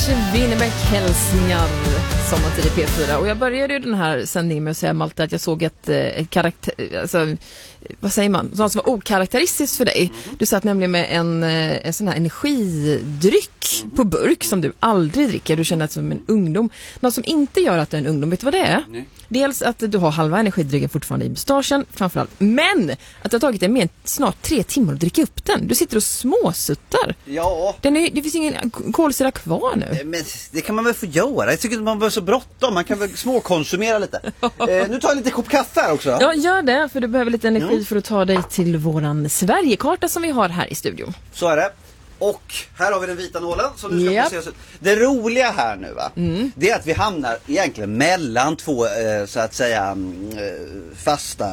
Winnerbäck hälsningar sommartid i P4. Och jag började ju den här sändningen med att säga, Malte, att jag såg ett karaktär, alltså, vad säger man? Sånt som var okaraktäristiskt för dig. Du satt nämligen med en sån här energidryck på burk som du aldrig dricker. Du känner dig som en ungdom. Något som inte gör att du är en ungdom, vet du vad det är? Nej. Dels att du har halva energidrycken fortfarande i mustaschen, framförallt. Men att det har tagit dig med snart 3 timmar att dricka upp den. Du sitter och småsuttar. Ja. Det finns ingen kolsyra kvar nu. Men det kan man väl få göra. Jag tycker att man behöver så bråttom. Man kan väl småkonsumera lite. Nu tar jag lite kopp kaffe här också. Ja, gör det. För du behöver lite energi för att ta dig till våran Sverigekarta som vi har här i studion. Så är det. Och här har vi den vita nålen som nu ska placeras ut. Det roliga här nu, va? Det är att vi hamnar egentligen mellan två så att säga fasta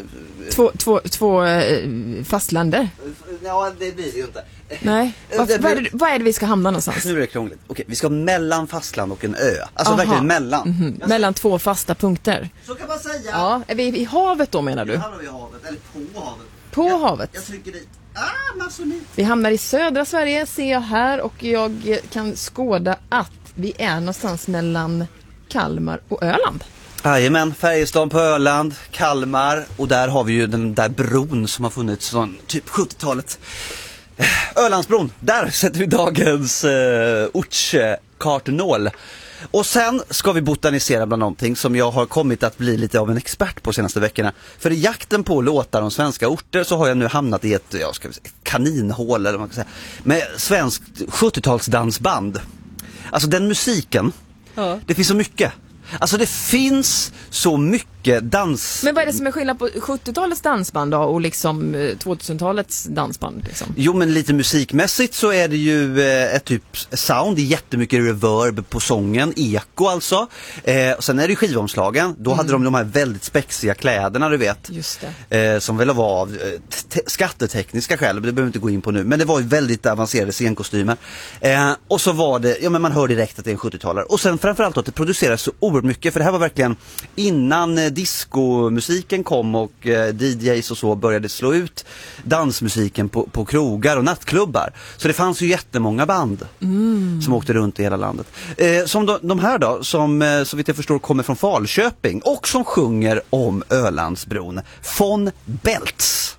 två fastländer. Ja, det blir det ju inte. Nej. Vad är det vi ska hamna någonstans? Nu är det krångligt. Okej, vi ska mellan fastland och en ö. Alltså verkligen mellan. Mellan 2 fasta punkter. Så kan man säga. Ja, är vi i havet då, menar du? Nu hamnar vi i havet, eller på havet. På havet? Jag trycker dit. Masonit. Vi hamnar i södra Sverige, ser jag här, och jag kan skåda att vi är någonstans mellan Kalmar och Öland. Jajamän, Färjestad på Öland, Kalmar, och där har vi ju den där bron som har funnits från typ 70-talet. Ölandsbron, där sätter vi dagens ortskartnål. Och sen ska vi botanisera bland någonting som jag har kommit att bli lite av en expert på senaste veckorna. För i jakten på låtar om svenska orter så har jag nu hamnat i ett kaninhål, eller vad man kan säga, med svenskt 70-talsdansband. Alltså den musiken, det finns så mycket. Alltså det finns så mycket dans. Men vad är det som är skillnad på 70-talets dansband då och liksom 2000-talets dansband liksom? Jo, men lite musikmässigt så är det ju ett typ sound, det är jättemycket reverb på sången, eko alltså. Sen är det ju skivomslagen, då hade de här väldigt spexiga kläderna, du vet. Just det. Som väl var av skattetekniska skäl, det behöver vi inte gå in på nu, men det var ju väldigt avancerade scenkostymer. Och så var det, ja men man hör direkt att det är en 70-talare. Och sen framförallt att det produceras så oerhört mycket, för det här var verkligen innan discomusiken kom och DJs och så började slå ut dansmusiken på krogar och nattklubbar. Så det fanns ju jättemånga band som åkte runt i hela landet. Som de här då, som så vitt jag förstår kommer från Falköping och som sjunger om Ölandsbron. Von Beltz.